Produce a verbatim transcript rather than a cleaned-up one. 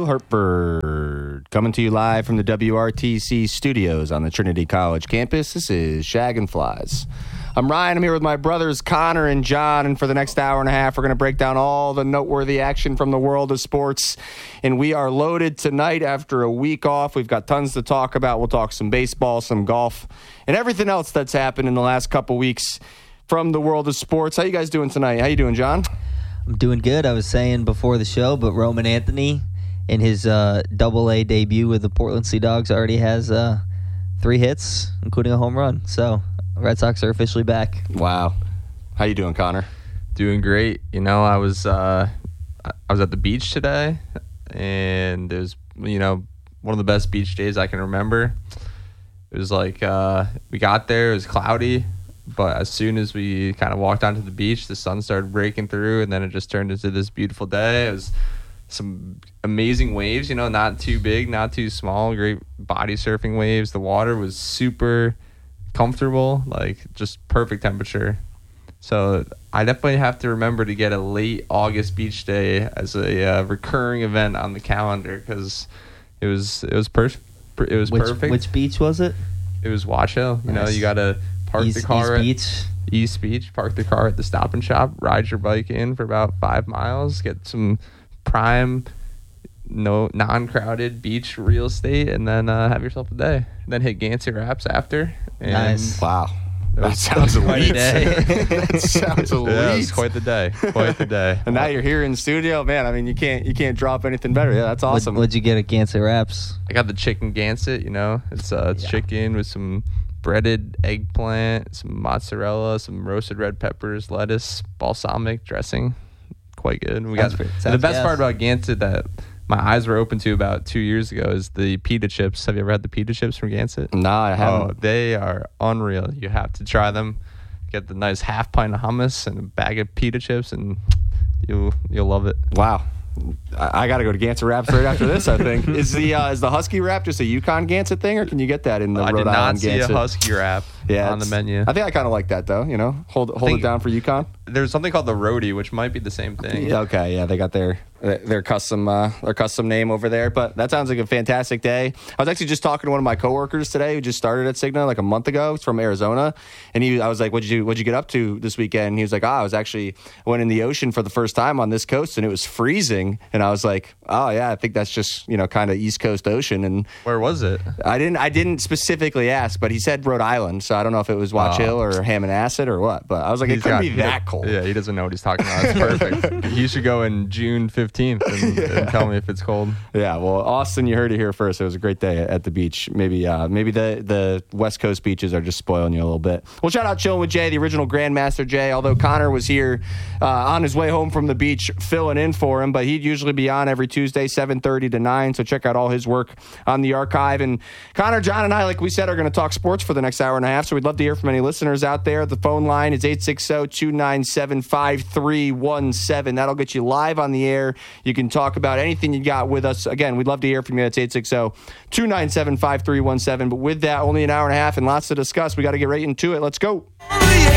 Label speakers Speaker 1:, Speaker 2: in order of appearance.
Speaker 1: Hertford, coming to you live from the W R T C studios on the Trinity College campus. This is Shag and Flies. I'm Ryan. I'm here with my brothers Connor and John, and for the next hour and a half, we're going to break down all the noteworthy action from the world of sports. And we are loaded tonight after a week off. We've got tons to talk about. We'll talk some baseball, some golf, and everything else that's happened in the last couple weeks from the world of sports. How you guys doing tonight? How you doing, John?
Speaker 2: I'm doing good. I was saying before the show, but Roman Anthony in his uh, double A debut with the Portland Sea Dogs already has uh, three hits, including a home run. So Red Sox are officially back.
Speaker 1: Wow. How you doing, Connor?
Speaker 3: Doing great. You know, I was uh, I was at the beach today, and it was, you know, one of the best beach days I can remember. It was like uh, we got there, it was cloudy, but as soon as we kind of walked onto the beach, the sun started breaking through, and then it just turned into this beautiful day. It was some amazing waves, you know, not too big, not too small, great body surfing waves. The water was super comfortable, like just perfect temperature. So I definitely have to remember to get a late August beach day as a uh, recurring event on the calendar, because it was it was perfect. It was
Speaker 2: which,
Speaker 3: perfect.
Speaker 2: Which beach was it?
Speaker 3: It was Watch Hill. You
Speaker 2: Nice.
Speaker 3: know, you gotta park
Speaker 2: East,
Speaker 3: the car
Speaker 2: East
Speaker 3: at
Speaker 2: Beach.
Speaker 3: East Beach, park the car at the Stop and Shop, ride your bike in for about five miles, get some prime, no non-crowded beach real estate, and then uh, have yourself a day. Then hit Gansey Wraps after. And
Speaker 2: Nice.
Speaker 1: Wow.
Speaker 3: That
Speaker 1: That
Speaker 3: was
Speaker 1: sounds
Speaker 2: quite a
Speaker 1: elite.
Speaker 2: day.
Speaker 1: That sounds elite.
Speaker 3: Yeah, it was quite the day. Quite the day.
Speaker 1: And now you're here in studio, man. I mean, you can't you can't drop anything better. Yeah, that's awesome.
Speaker 2: What, what'd you get at Gansey Wraps?
Speaker 3: I got the chicken Gansett, you know. It's uh it's
Speaker 2: Yeah.
Speaker 3: chicken with some breaded eggplant, some mozzarella, some roasted red peppers, lettuce, balsamic dressing. Quite good. We
Speaker 2: Sounds
Speaker 3: got
Speaker 2: pretty-
Speaker 3: and the
Speaker 2: sounds
Speaker 3: best
Speaker 2: yes.
Speaker 3: part about Gansett that my eyes were open to about two years ago is the pita chips. Have you ever had the pita chips from Gansett?
Speaker 1: Nah, I
Speaker 3: Oh,
Speaker 1: haven't.
Speaker 3: they are unreal. You have to try them. Get the nice half pint of hummus and a bag of pita chips, and you'll you'll love it.
Speaker 1: Wow. I, I got to go to Gansett Wraps right after this, I think. Is the uh, is the Husky Wrap just a Yukon Gansett thing, or can you get that in the
Speaker 3: I
Speaker 1: Rhode
Speaker 3: did not
Speaker 1: Island
Speaker 3: see
Speaker 1: Gansett?
Speaker 3: a Husky wrap
Speaker 1: yeah,
Speaker 3: on the
Speaker 1: it's-
Speaker 3: menu.
Speaker 1: I think I kind of like that, though. You know, hold hold
Speaker 3: think-
Speaker 1: it down for Yukon.
Speaker 3: There's something called the Roadie, which might be the same thing.
Speaker 1: Yeah, okay, yeah, they got their their custom uh, their custom name over there. But that sounds like a fantastic day. I was actually just talking to one of my coworkers today who just started at Cigna like a month ago. He's from Arizona, and he I was like, "What'd you What'd you get up to this weekend?" And he was like, "Ah, I was actually I went in the ocean for the first time on this coast, and it was freezing." And I was like, "Oh yeah, I think that's just you know kind of East Coast ocean." And
Speaker 3: Where was it?
Speaker 1: I didn't I didn't specifically ask, but he said Rhode Island, so I don't know if it was Watch
Speaker 3: Oh.
Speaker 1: Hill or Hammonasset or what. But I was like, it
Speaker 3: He's
Speaker 1: couldn't
Speaker 3: got-
Speaker 1: be that cold.
Speaker 3: Yeah, he doesn't know what he's talking about. It's perfect. He should go in June fifteenth and, and tell me if it's cold.
Speaker 1: Yeah, well, Austin, you heard it here first. It was a great day at the beach. Maybe uh, maybe the, the West Coast beaches are just spoiling you a little bit. Well, shout out Chilling with Jay, the original Grandmaster Jay, although Connor was here uh, on his way home from the beach filling in for him, but he'd usually be on every Tuesday, seven thirty to nine, so check out all his work on the archive. And Connor, John, and I, like we said, are going to talk sports for the next hour and a half, so we'd love to hear from any listeners out there. The phone line is eight six zero, two nine seven, five three one seven. That'll get you live on the air. You can talk about anything you got with us. Again, we'd love to hear from you. That's eight six zero, two nine seven, five three one seven. But with that, only an hour and a half and lots to discuss. We got to get right into it. Let's go.